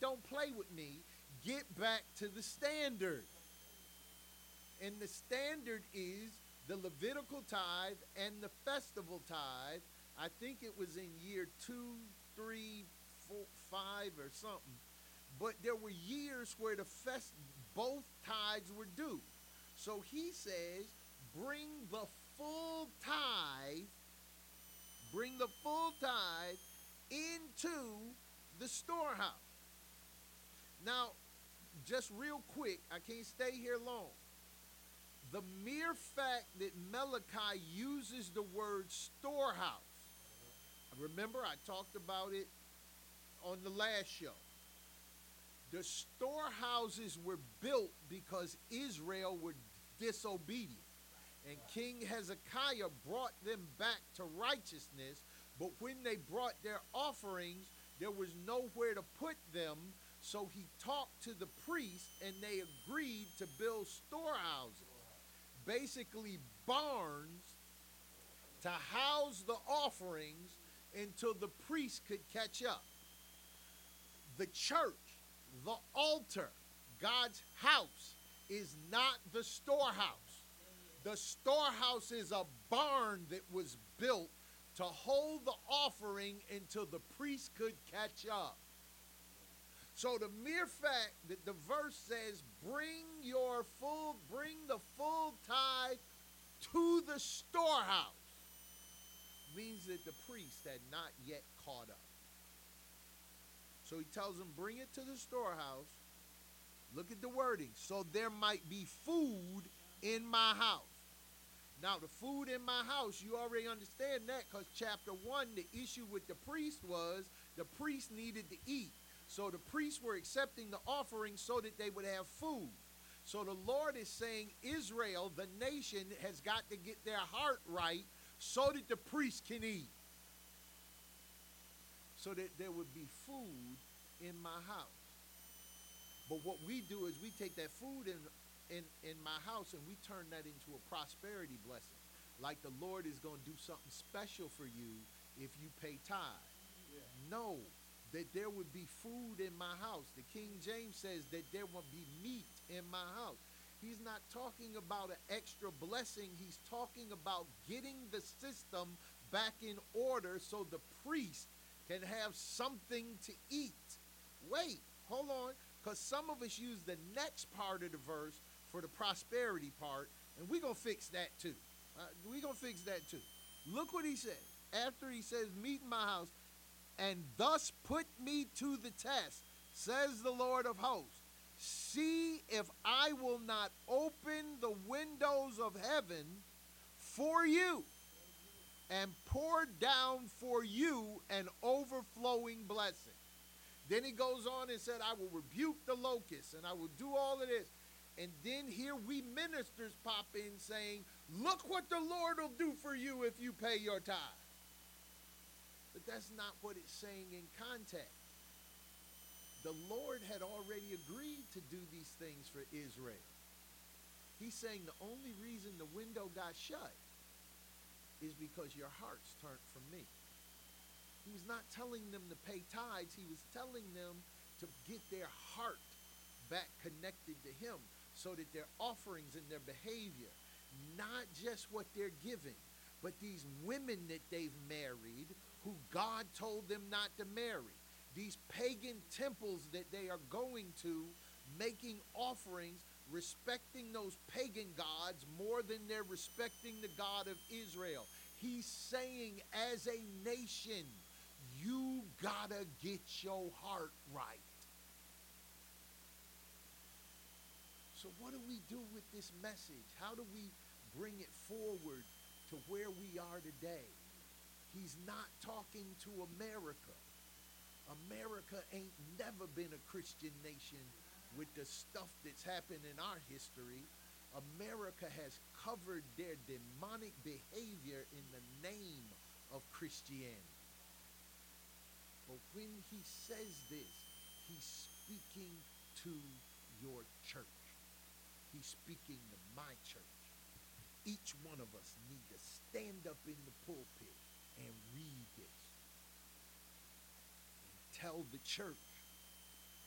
don't play with me. Get back to the standard. And the standard is the Levitical tithe and the festival tithe. I think it was in year 2, 3, 4, 5 or something. But there were years where both tithes were due. So he says, bring the full tithe, into the storehouse. Now, just real quick, I can't stay here long. The mere fact that Malachi uses the word storehouse, remember I talked about it on the last show. The storehouses were built because Israel were disobedient. And King Hezekiah brought them back to righteousness, but when they brought their offerings, there was nowhere to put them, so he talked to the priests, and they agreed to build storehouses, basically barns, to house the offerings until the priest could catch up. The church, the altar, God's house, is not the storehouse. The storehouse is a barn that was built to hold the offering until the priest could catch up. So the mere fact that the verse says, bring the full tithe to the storehouse, means that the priest had not yet caught up. So he tells them, bring it to the storehouse. Look at the wording. So there might be food in my house. Now, the food in my house, you already understand that, because chapter 1, the issue with the priest was the priest needed to eat. So the priests were accepting the offering so that they would have food. So the Lord is saying Israel, the nation, has got to get their heart right so that the priest can eat. So that there would be food in my house. But what we do is we take that food in my house and we turn that into a prosperity blessing. Like the Lord is going to do something special for you if you pay tithe. Yeah. No, that there would be food in my house. The King James says that there will be meat in my house. He's not talking about an extra blessing. He's talking about getting the system back in order so the priest can have something to eat. Wait, hold on, because some of us use the next part of the verse for the prosperity part, and we're going to fix that too. Look what he says. After he says, meet in my house, and thus put me to the test, says the Lord of hosts. See if I will not open the windows of heaven for you and pour down for you an overflowing blessing. Then he goes on and said, I will rebuke the locusts and I will do all of this. And then here we ministers pop in saying, look what the Lord will do for you if you pay your tithe. But that's not what it's saying in context. The Lord had already agreed to do these things for Israel. He's saying the only reason the window got shut is because your hearts turned from me. He was not telling them to pay tithes. He was telling them to get their heart back connected to him so that their offerings and their behavior, not just what they're giving, but these women that they've married who God told them not to marry, these pagan temples that they are going to, making offerings, respecting those pagan gods more than they're respecting the God of Israel. He's saying, as a nation, you gotta get your heart right. So what do we do with this message? How do we bring it forward to where we are today? He's not talking to America. America ain't never been a Christian nation with the stuff that's happened in our history. America has covered their demonic behavior in the name of Christianity. But when he says this, he's speaking to your church. He's speaking to my church. Each one of us need to stand up in the pulpit and read this. And tell the church